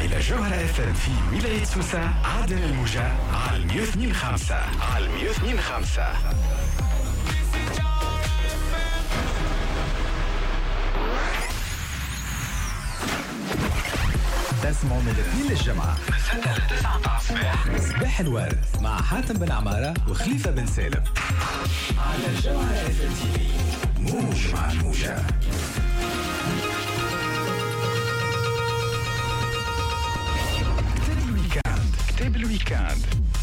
إلى جوهرة FM في ولاية سوسة عدن الموجة على 102.5 على 102.5. تسمعوا من الاثنين للجمعة من 6 ل 9 الصباح صباح الورد مع حاتم بن عمارة وخليفة بن سالم على جوهرة FM موج مع الموجة. كتاب الويكاند.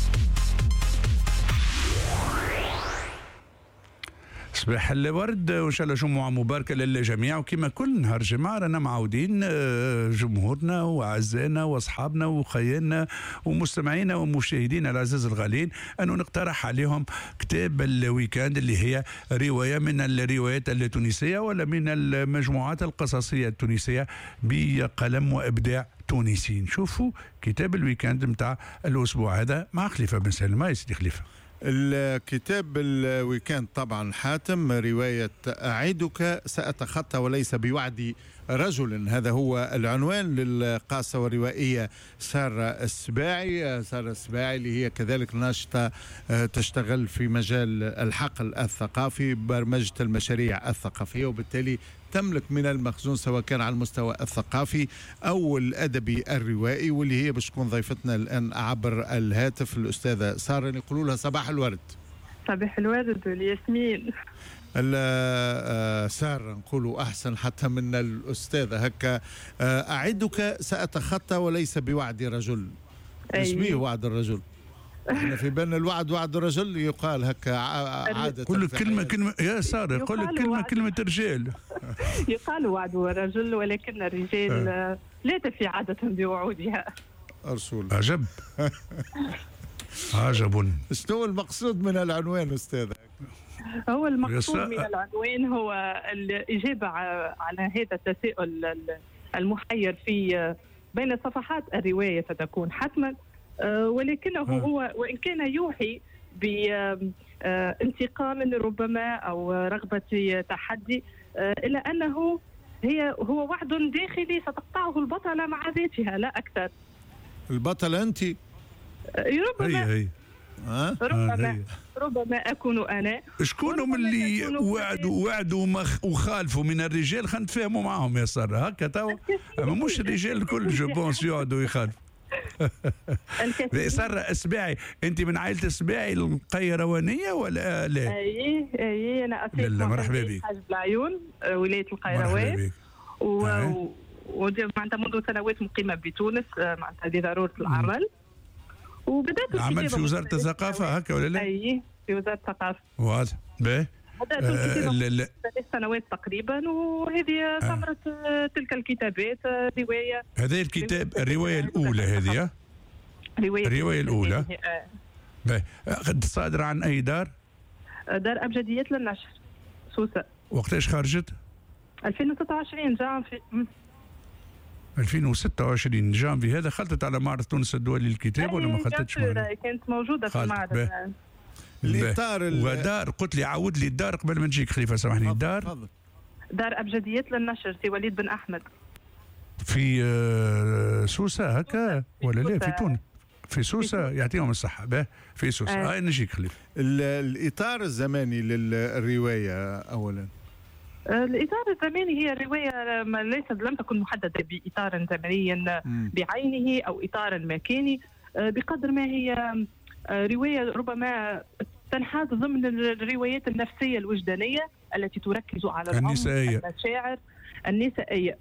صباح الورد وان شاء الله جمعه مباركه للجميع. وكما كل نهار جمعه رانا معودين جمهورنا واعزائنا واصحابنا وخيالنا ومستمعينا ومشاهدينا العزاز الغالين انه نقترح عليهم كتاب الويكاند اللي هي روايه من الروايات التونسيه ولا من المجموعات القصصيه التونسيه بقلم وابداع تونسي. نشوفوا كتاب الويكاند متاع الاسبوع هذا مع خليفه بن سالم. يا سيدي خليفه. الكتاب الويكاند طبعا حاتم رواية أعدك سأتخطى وليس بوعد رجل، هذا هو العنوان للقاصة والروائية سارة السباعي. سارة السباعي اللي هي كذلك ناشطة تشتغل في مجال الحقل الثقافي برمجة المشاريع الثقافية، وبالتالي تملك من المخزون سواء كان على المستوى الثقافي أو الأدبي الروائي، واللي هي باش تكون ضيفتنا الآن عبر الهاتف الأستاذة سارة. يقولوا لها صباح الورد. صباح الورد والياسمين. سارة نقولوا أحسن حتى من الأستاذة هكا. أعدك سأتخطى وليس بوعد رجل. اسميه وعد الرجل. احنا في بالنا الوعد وعد الرجل يقال هكا عادة. كل كلمة يا سارة يقول كلمة رجال. يقال وعد الرجل ولكن الرجال لا تفي عادة بوعودها. أرسول عجب. عجب. شنو المقصود من العنوان أستاذ؟ هو المقصود من العنوان هو الإجابة على هذا التساؤل المحير في بين صفحات الرواية ستكون حتما، ولكنه هو وإن كان يوحي بانتقام ربما أو رغبة تحدي، إلا أنه هو وعد داخلي ستقطعه البطلة مع ذاتها لا أكثر. البطلة أنت؟ ربما ربما أكون أنا. شكونهم اللي وعدوا وخالفوا من الرجال؟ خلينا نتفاهموا معهم يا سارة هكا توا. مش الرجال الكل جو بونس يقعدوا يخالفوا. سارة السباعي، انت من عائلة السباعي القيروانية ولا لا؟ اي انا اصلي لا مرحبا بك. حاج بالعيون ولاية القيروان، ومعناتها منذ سنوات مقيمة بتونس معناتها لضرورة العمل، وبدأت العمل في وزارة الثقافة هكا ولا لا؟ اي في وزارة الثقافة. واضح. بدأت الكتابة 3 سنوات تقريبا، وهذه ثمرة تلك الكتابات رواية. هذا الكتاب الرواية الأولى هذه. الرواية الأولى صادرة عن أي دار؟ دار أبجديات للنشر سوسة. وقتاش خرجت؟ 2026 جانفي. 2026 جانفي. هذا خلطت على معرض تونس الدولي للكتاب ولا ما خلطتش؟ كانت موجودة في المعرض. الإطار ودار قلت لي عاود لي الدار قبل ما نجيك خليفة سامحني. دار أبجديات للنشر سي وليد بن أحمد في سوسة هكا ولا لا؟ في تونس في سوسة يعطيهم الصحة. في سوسة. نجيك خليفة. الإطار الزماني للرواية أولا. الإطار الزماني هي الرواية لم تكن محددة بإطار زمني بعينه أو إطار مكاني، بقدر ما هي رواية ربما تنحاز ضمن الروايات النفسية الوجدانية التي تركز على المشاعر النسائية.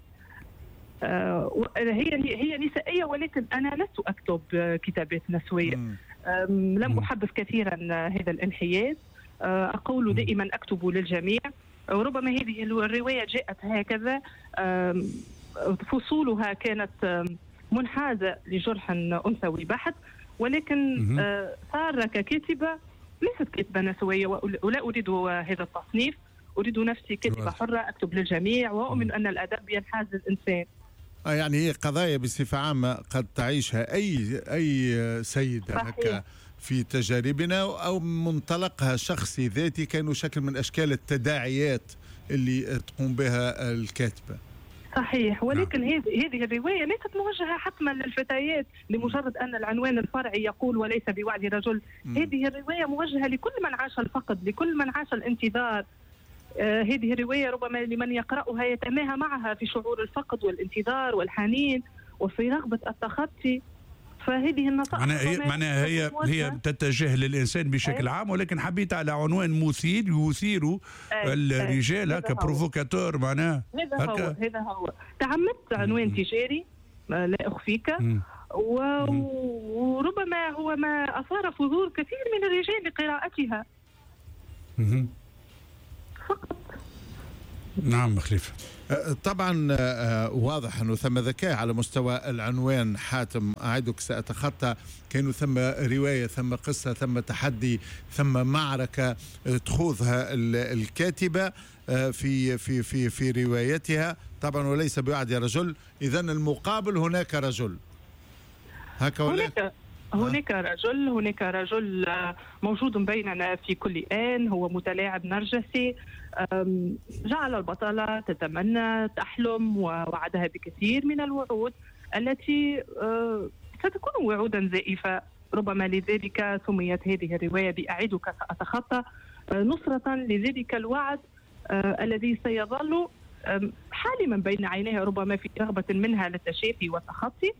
هي نسائية، ولكن أنا لست أكتب كتابات نسوية. لم أحبذ كثيرا هذا الانحياز. أقول دائما أكتب للجميع. وربما هذه الرواية جاءت هكذا، فصولها كانت منحازة لجرح أنثوي بحت، ولكن سارة ككاتبة ليست كاتبة نسوية، ولا أريد هذا التصنيف. أريد نفسي كاتبة حرة أكتب للجميع، وأؤمن أن الأدب ينحاز الإنسان. يعني هي قضايا بصفة عامة قد تعيشها أي سيدة هكا في تجاربنا، أو منطلقها شخصي ذاتي كانوا شكل من أشكال التداعيات اللي تقوم بها الكاتبة. صحيح، ولكن هذه الرواية ليست موجهة حتما للفتيات لمجرد أن العنوان الفرعي يقول وليس بوعد رجل. هذه الرواية موجهة لكل من عاش الفقد، لكل من عاش الانتظار. هذه الرواية ربما لمن يقرأها يتماهى معها في شعور الفقد والانتظار والحنين وفي رغبة التخطي. فهذه النصائح معناها هي تتجه للإنسان بشكل عام، ولكن حبيت على عنوان مثير يثير الرجال كبروفوكاتور. معناها هذا هو تعمدت عنوان تجاري لا أخفيك، وربما هو ما أثار فضول كثير من الرجال لقراءتها فقط. نعم خليفة. طبعا واضح أنه ثم ذكاء على مستوى العنوان. حاتم أعدك سأتخطى، كانوا ثم رواية، ثم قصة، ثم تحدي، ثم معركة تخوضها الكاتبة في في في في روايتها طبعا، وليس بوعد رجل. إذن المقابل هناك رجل، هناك رجل موجود بيننا في كل آن، هو متلاعب نرجسي جعل البطلة تتمنى تحلم ووعدها بكثير من الوعود التي ستكون وعودا زائفة. ربما لذلك سميت هذه الرواية بأعدك سأتخطى، نصرة لذلك الوعد الذي سيظل حالما بين عينيها، ربما في رغبة منها للتشافي والتخطي.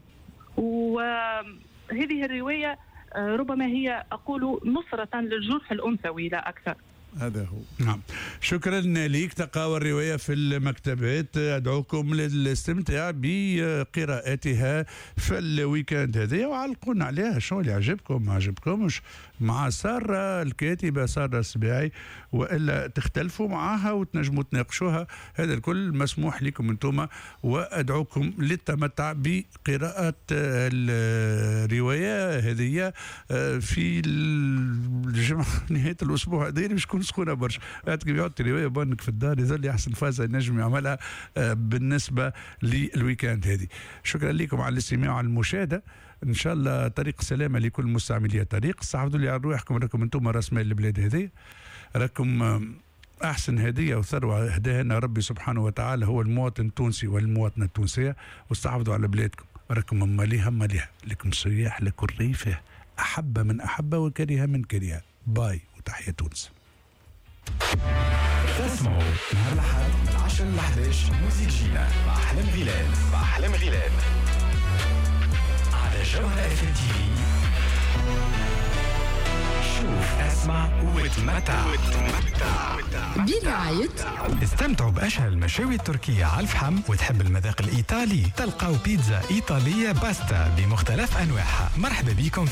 وهذه الرواية ربما هي أقول نصرة للجرح الأنثوي لا أكثر. هذا هو. نعم، شكرا لك. تقاوى الرواية في المكتبات، أدعوكم للاستمتاع بقراءتها في الويكاند هذا، وعلقونا عليها شو اللي عجبكم ما عجبكمش مع سارة الكاتبة سارة السباعي، وإلا تختلفوا معها وتنجموا تناقشوها. هذا الكل مسموح لكم انتم، وأدعوكم للتمتع بقراءة الرواية هذه في الجمعة نهاية الأسبوع. هذه مش كون سخونة برشا، كيف يحط رواية بانك في الدار يظل أحسن فازة نجم يعملها بالنسبة للويكاند هذه. شكرا لكم على الاستماع وعلى المشاهدة. ان شاء الله طريق سلامه لكل مستعملي الطريق. استعوذوا لي على روحكم، راكم انتم راس مال البلاد هذه، راكم احسن هديه وثروه هداها لنا ربي سبحانه وتعالى هو المواطن التونسي والمواطنه التونسيه. واستعوذوا على بلادكم، راكم ماليها لكم سياح لكم ريفه، احب من احب وكره من كره. باي وتحيه تونس. تسمعوا نهار الأحد من 10 ل 11 موزيك جينا مع أحلام غلال على جوهرة FM. شوف اسمع وتمتع برعاية. استمتعوا بأشهر المشاوي التركية على الفحم، وتحب المذاق الإيطالي تلقاو بيتزا إيطالية باستا بمختلف أنواعها. مرحبا بكم